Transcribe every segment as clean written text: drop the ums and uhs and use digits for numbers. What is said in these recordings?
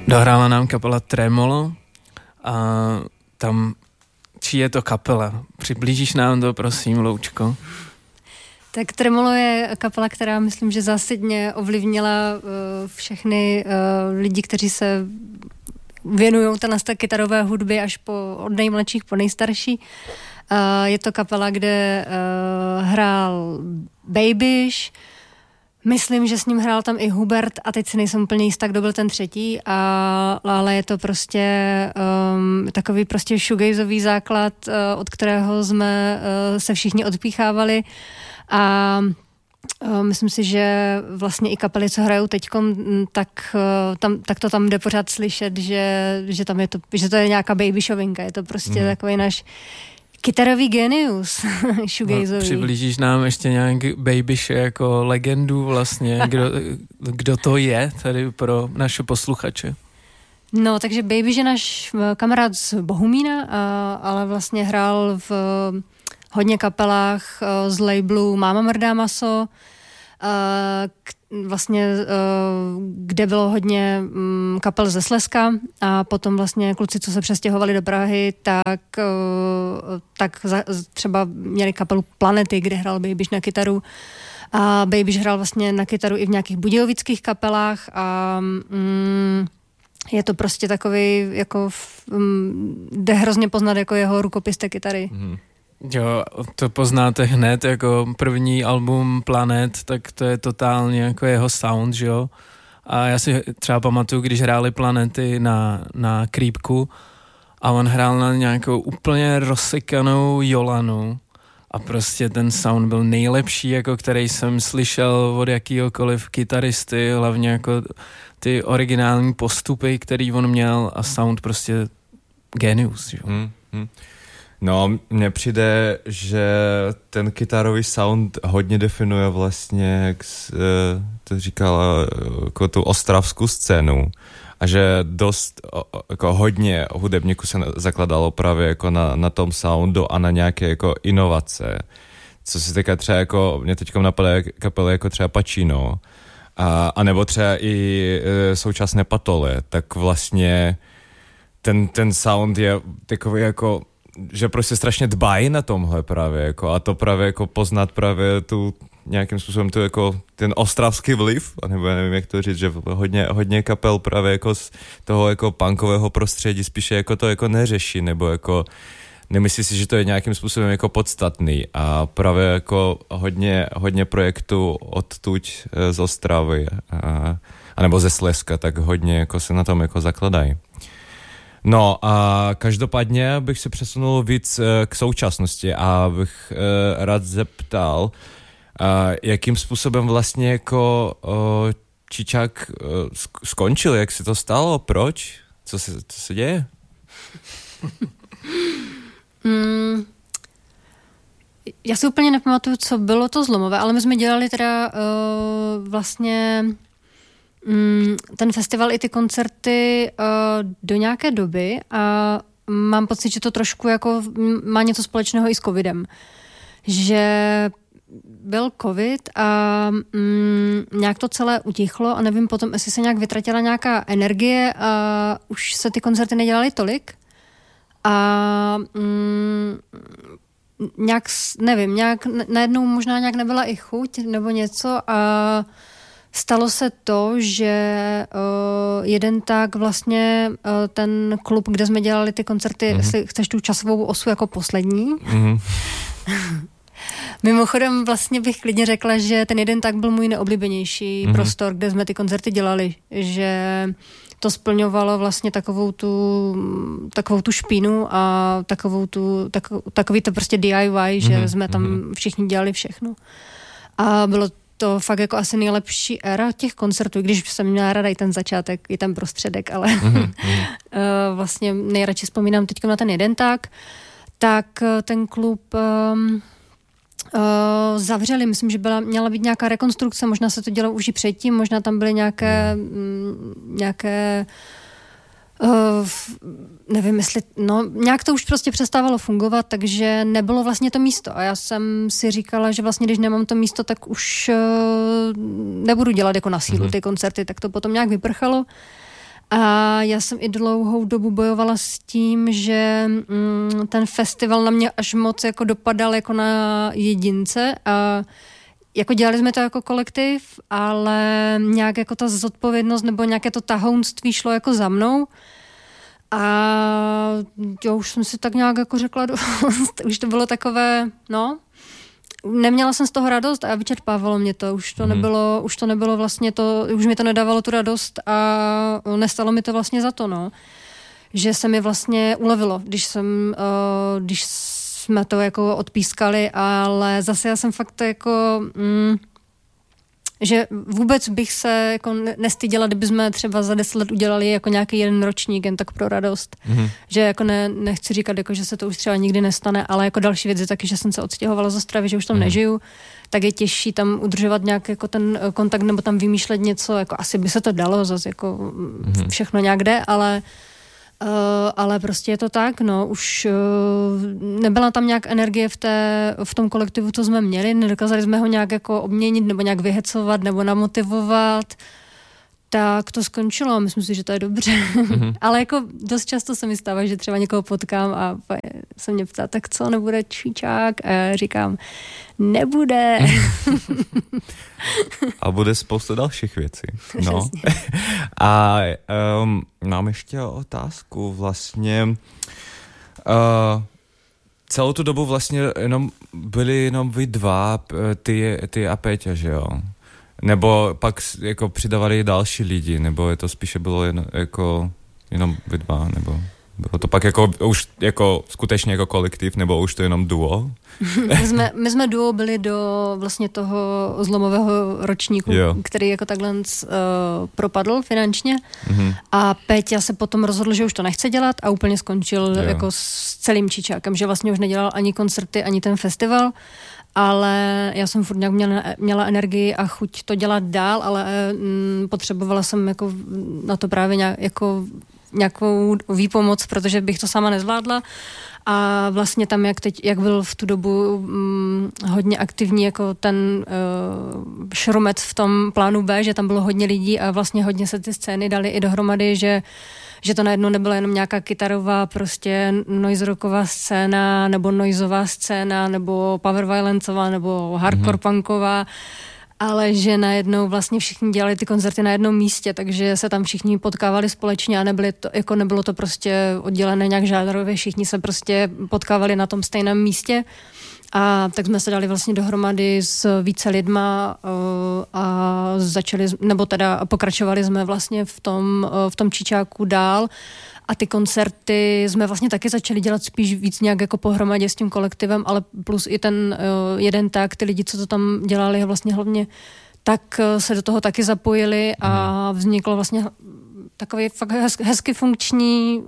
Dohrála nám kapela Tremolo a tam, čí je to kapela? Přiblížíš nám to, prosím, Loučko? Tak Tremolo je kapela, která myslím, že zásadně ovlivnila všechny lidi, kteří se věnují té kytarové hudbě až od nejmladších po nejstarší. Je to kapela, kde hrál Babiš, myslím, že s ním hrál tam i Hubert a teď si nejsem úplně jistá, kdo byl ten třetí, ale je to prostě takový prostě shoegazový základ, od kterého jsme se všichni odpíchávali a myslím si, že vlastně i kapely, co hrajou teďkom, tak to tam jde pořád slyšet, že tam je to, že to je nějaká Babyšovinka, je to prostě takový náš kytarový genius, shoegazový. Přiblížíš nám ještě nějak Babyše jako legendu vlastně, kdo to je tady pro naše posluchače? No, takže Babyš je náš kamarád z Bohumína, ale vlastně hrál v hodně kapelách z labelu Máma mrdá maso, vlastně, kde bylo hodně kapel ze Slezska a potom vlastně kluci, co se přestěhovali do Prahy, tak třeba měli kapelu Planety, kde hrál Babyš na kytaru a Babyš hrál vlastně na kytaru i v nějakých budějovických kapelách a je to prostě takový, jako jde hrozně poznat jako jeho rukopis té kytary. Jo, to poznáte hned, jako první album Planet, tak to je totálně jako jeho sound, že jo. A já si třeba pamatuju, když hráli Planety na Creepku a on hrál na nějakou úplně rozsekanou Jolanu a prostě ten sound byl nejlepší, jako který jsem slyšel od jakýhokoliv kytaristy, hlavně jako ty originální postupy, který on měl a sound prostě genius, jo. No, mně přijde, že ten kytarový sound hodně definuje vlastně, jak to říkala, jako tu ostravskou scénu a že dost, jako hodně hudebníků se zakladalo právě jako na tom soundu a na nějaké jako inovace. Co se týká třeba jako, mě teďka napadají kapely jako třeba Pacino a nebo třeba i současné Patole, tak vlastně ten sound je takový jako že prostě strašně dbají na tomhle právě, jako, a to právě jako poznat právě tu nějakým způsobem tu jako ten ostravský vliv, nebo já nevím, jak to říct, že hodně kapel právě jako z toho jako punkového prostředí spíše jako to jako neřeší, nebo jako nemyslí si, že to je nějakým způsobem jako podstatný a právě jako hodně projektů odtuď z Ostravy a nebo ze Slezska, tak hodně jako se na tom jako zakladají. No a každopádně bych se přesunul víc k současnosti a bych rád zeptal, jakým způsobem vlastně jako Čičák skončil, jak se to stalo, proč, co se děje? Já si úplně nepamatuju, co bylo to zlomové, ale my jsme dělali teda vlastně ten festival i ty koncerty do nějaké doby a mám pocit, že to trošku jako má něco společného i s covidem. Že byl covid a nějak to celé utichlo a nevím potom, jestli se nějak vytratila nějaká energie a už se ty koncerty nedělaly tolik a nějak, nevím, nějak najednou možná nějak nebyla i chuť nebo něco a stalo se to, že jeden tak vlastně ten klub, kde jsme dělali ty koncerty, jestli chceš tu časovou osu jako poslední. Mimochodem vlastně bych klidně řekla, že ten jeden tak byl můj neoblíbenější prostor, kde jsme ty koncerty dělali, že to splňovalo vlastně takovou tu špínu a takový to prostě DIY, že jsme tam všichni dělali všechno. A bylo to fakt jako asi nejlepší éra těch koncertů, když jsem měla ráda i ten začátek, i ten prostředek, ale vlastně nejradši vzpomínám teď na ten jeden tak ten klub zavřeli, myslím, že měla být nějaká rekonstrukce, možná se to dělalo už i předtím, možná tam byly nějaké nevím, jestli, nějak to už prostě přestávalo fungovat, takže nebylo vlastně to místo a já jsem si říkala, že vlastně, když nemám to místo, tak už nebudu dělat jako na sílu ty koncerty, tak to potom nějak vyprchalo A já jsem i dlouhou dobu bojovala s tím, že ten festival na mě až moc jako dopadal jako na jedince a jako dělali jsme to jako kolektiv, ale nějak jako ta zodpovědnost nebo nějaké to tahounství šlo jako za mnou. A já už jsem si tak nějak jako řekla, už to bylo takové, no, neměla jsem z toho radost a vyčerpávalo mě to, už to nebylo vlastně to, už mi to nedávalo tu radost a nestalo mi to vlastně za to, no. Že se mi vlastně ulevilo, když jsme to jako odpískali, ale zase já jsem fakt jako... že vůbec bych se jako nestyděla, kdyby jsme třeba za 10 let udělali jako nějaký jeden ročník, jen tak pro radost. Že jako nechci říkat, jako, že se to už třeba nikdy nestane, ale jako další věc je taky, že jsem se odstěhovala z Ostravy, že už tam nežiju, tak je těžší tam udržovat nějak jako ten kontakt nebo tam vymýšlet něco, jako asi by se to dalo, zase jako všechno nějak jde, ale prostě je to tak, no, už nebyla tam nějak energie v tom kolektivu, co jsme měli, nedokázali jsme ho nějak jako obměnit nebo nějak vyhecovat nebo namotivovat, tak to skončilo, myslím si, že to je dobře. Ale jako dost často se mi stává, že třeba někoho potkám a se mě ptá, tak co, nebude Číčák? A já říkám, nebude. A bude spousta dalších věcí. No. A mám ještě otázku vlastně. Celou tu dobu vlastně byli jenom vy dva, ty a Péťa, že jo? Nebo pak jako přidávali další lidi, nebo je to spíše bylo jenom vy dva, nebo bylo to pak jako už jako skutečně jako kolektiv, nebo už to jenom duo? My jsme duo byli do vlastně toho zlomového ročníku, který jako takhle propadl finančně a Péťa se potom rozhodl, že už to nechce dělat a úplně skončil jako s celým Číčákem, že vlastně už nedělal ani koncerty, ani ten festival. Ale já jsem furt nějak měla energii a chuť to dělat dál, ale potřebovala jsem jako na to právě nějakou výpomoc, protože bych to sama nezvládla. A vlastně tam, jak byl v tu dobu hodně aktivní jako ten šrumec v tom plánu B, že tam bylo hodně lidí a vlastně hodně se ty scény dali i dohromady, že to najednou nebyla jenom nějaká kytarová, prostě noise rocková scéna, nebo noizová scéna, nebo power violencová, nebo hardcore punková, ale že najednou vlastně všichni dělali ty koncerty na jednom místě, takže se tam všichni potkávali společně a nebylo to prostě oddělené nějak žánrově, všichni se prostě potkávali na tom stejném místě. A tak jsme se dali vlastně dohromady s více lidma a pokračovali jsme vlastně v tom Číčáku dál a ty koncerty jsme vlastně taky začali dělat spíš víc nějak jako pohromadě s tím kolektivem, ale plus i ten jeden tak, ty lidi, co to tam dělali vlastně hlavně, tak se do toho taky zapojili a vzniklo vlastně takový fakt hezky funkční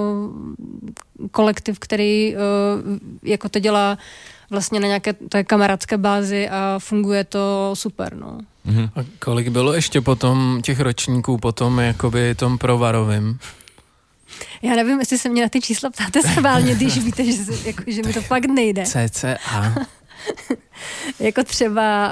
kolektiv, který jako to dělá vlastně na nějaké té kamarádské bázi a funguje to super, no. A kolik bylo ještě potom těch ročníků potom jakoby tom provarovým? Já nevím, jestli se mě na ty čísla ptáte schválně, když víte, že mi to fakt nejde. CCA. Jako třeba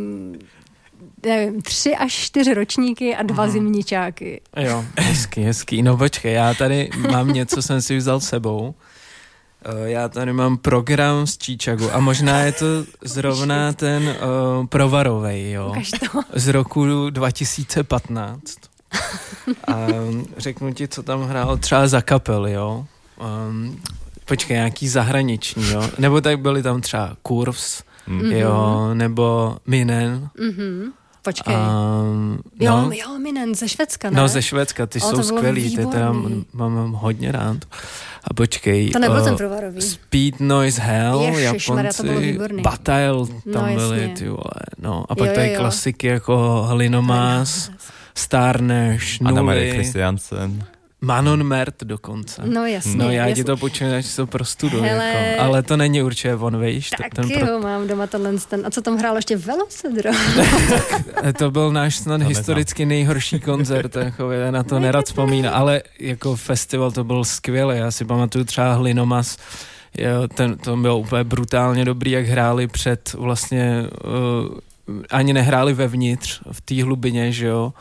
nevím, 3 až 4 ročníky a 2 zimničáky. Jo, hezký. No počkej, já tady mám něco, jsem si vzal sebou. Já tady mám program z Číčaku a možná je to zrovna ten provarovej, jo. Z roku 2015. A řeknu ti, co tam hrál třeba za kapely, jo. Počkej, nějaký zahraniční, jo. Nebo tak byli tam třeba Curves, jo, nebo Minen. Počkej. No. Jo, Minen, ze Švédska, ne? No, ze Švédska, ty jsou skvělý, ty teda mám hodně rád. A počkej. To nebyl ten provarový. Speed Noise Hell, Ježišmarja, to bylo výborný. Bataille tam byly, ty vole. No, a pak tady klasiky jako Hlinomas, Starneš, Nuly. Anna-Marie Christiansen. Manon Mert dokonce. No jasně. No já ti to počinu, až to prostuduji. Jako. Ale to není určitě on, víš. Taky ho mám doma ten. A co tam hrálo ještě Velocedro? To byl náš snad historicky nejhorší koncert, jako já na to nerad vzpomínám, ale jako festival to byl skvělý. Já si pamatuju třeba Hlinomas, to bylo úplně brutálně dobrý, jak hráli před vlastně, ani nehráli vevnitř, v té hlubině, že jo.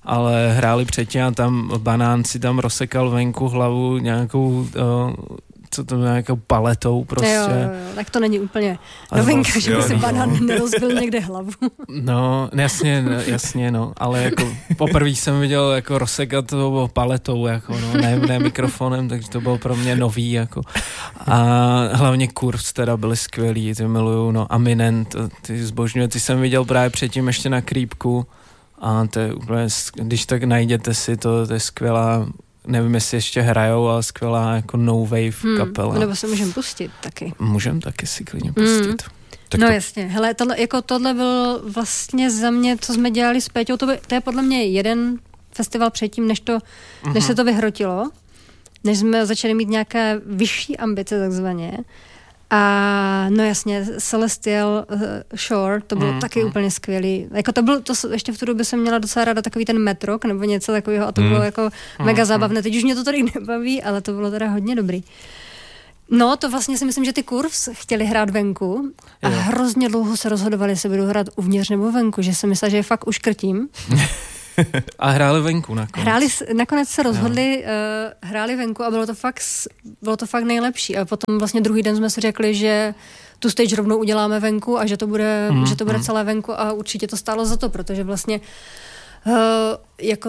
ale hráli předtím a tam Banán si tam rozsekal venku hlavu nějakou, co to nějakou paletou prostě. Jo, tak to není úplně novinka, že by si Banán nerozbil někde hlavu. No, jasně, no, ale jako poprvé jsem viděl jako rozsekat to paletou, jako no, ne mikrofonem, takže to bylo pro mě nový, jako. A hlavně Kurz teda byli skvělí, ty miluju, no, Eminent, ty zbožňuje, ty jsem viděl právě předtím ještě na Creepku a to je úplně, když tak najděte si to je skvělá, nevím, jestli ještě hrajou, ale skvělá jako no wave kapela. Nebo se můžeme pustit taky. Můžeme taky si klidně pustit. Tak no jasně, hele, tohle byl vlastně za mě, co jsme dělali s Péťou, to je podle mě jeden festival předtím, než se to vyhrotilo, než jsme začali mít nějaké vyšší ambice takzvaně. A no jasně, Celestial Shore, to bylo taky úplně skvělý. Jako to ještě v tu době jsem měla docela ráda takový ten metrok nebo něco takového a to bylo jako mega zábavné. Teď už mě to tady nebaví, ale to bylo teda hodně dobrý. No, to vlastně si myslím, že ty Kurvs chtěli hrát venku a hrozně dlouho se rozhodovali, jestli budou hrát uvnitř nebo venku, že jsem myslela, že je fakt uškrtím. A hráli venku nakonec. Nakonec se rozhodli, hráli venku a bylo to fakt nejlepší. A potom vlastně druhý den jsme si řekli, že tu stage rovnou uděláme venku a že to bude celé venku a určitě to stálo za to, protože vlastně jako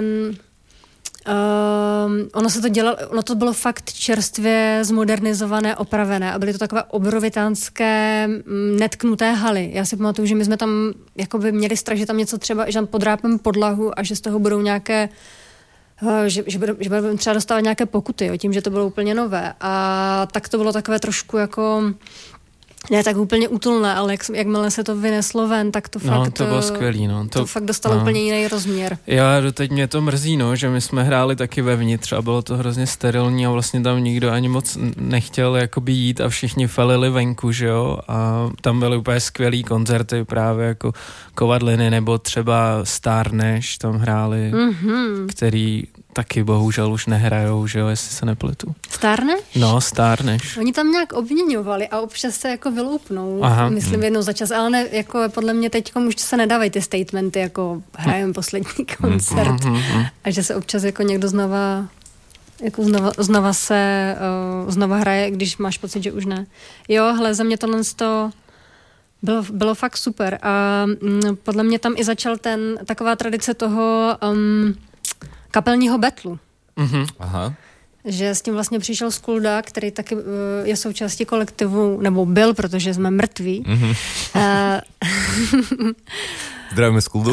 ono to bylo fakt čerstvě zmodernizované, opravené a byly to takové obrovitánské netknuté haly. Já si pamatuju, že my jsme tam jakoby měli strach, že tam něco třeba, že tam podrápem podlahu a že z toho budou nějaké že budeme třeba dostávat nějaké pokuty, tím, že to bylo úplně nové. A tak to bylo takové trošku jako ne tak úplně útulné, ale jakmile se to vyneslo ven, tak to fakt... to bylo skvělý, no. To fakt dostalo úplně jiný rozměr. Já doteď mě to mrzí, no, že my jsme hráli taky vevnitř a bylo to hrozně sterilní a vlastně tam nikdo ani moc nechtěl jakoby jít a všichni falili venku, že jo, a tam byly úplně skvělý koncerty právě jako Kovadliny nebo třeba Starneš tam hráli, který taky bohužel už nehrajou, že jo, jestli se nepletu. Starneš? No, Starneš. Oni tam nějak obměňovali a občas se jako vyloupnou, myslím jednou za čas, ale ne, jako podle mě teďkom už se nedávají ty statementy, jako hrajeme poslední koncert a že se občas jako někdo znova hraje, když máš pocit, že už ne. Jo, hele, za mě tohle bylo fakt super a podle mě tam i začal taková tradice toho kapelního betlu. Aha. Že s tím vlastně přišel Skulda, který taky je součástí kolektivu, nebo byl, protože jsme mrtví. Zdravíme Skuldu.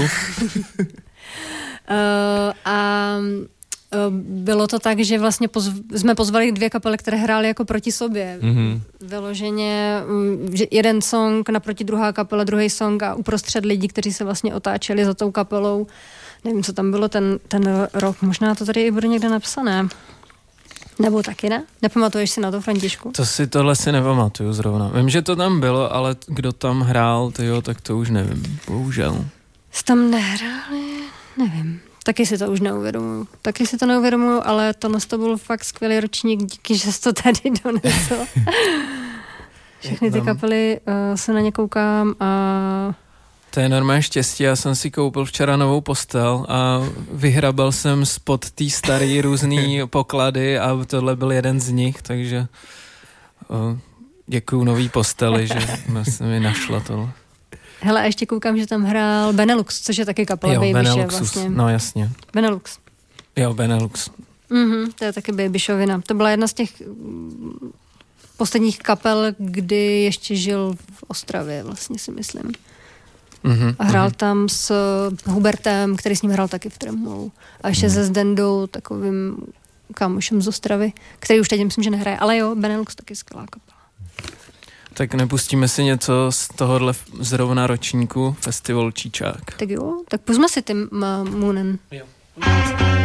Bylo to tak, že vlastně jsme pozvali 2 kapely, které hrály jako proti sobě. Vyloženě jeden song naproti druhá kapela, druhý song a uprostřed lidi, kteří se vlastně otáčeli za tou kapelou. Nevím, co tam bylo ten rok, možná to tady i bude někde napsané. Nebo taky ne? Nepamatuješ si na to, Františku? Tohle si nepamatuju zrovna. Vím, že to tam bylo, ale kdo tam hrál, tak to už nevím, bohužel. Jsi tam nehráli? Nevím. Taky si to už neuvědomuju. Ale tohle to byl fakt skvělý ročník, díky, že jsi to tady donesl. Všechny ty kapely se na ně koukám a... To je normální štěstí, já jsem si koupil včera novou postel a vyhrabal jsem spod té starý různý poklady a tohle byl jeden z nich, takže děkuju nový posteli, že se mi našla tohle. Hele, a ještě koukám, že tam hrál Benelux, což je taky kapela Babyše vlastně. No jasně. Benelux. Jo, Benelux. To je taky Babyšovina. To byla jedna z těch posledních kapel, kdy ještě žil v Ostravě, vlastně si myslím. A hrál tam s Hubertem, který s ním hrál taky v Tremolu. A ještě se Zdendou, takovým kámošem z Ostravy, který už teď myslím, že nehraje. Ale jo, Benelux taky skvělá kapela. Tak nepustíme si něco z tohohle zrovna ročníku Festival Číčák. Tak jo, tak pojďme si tím Moonen. Jo.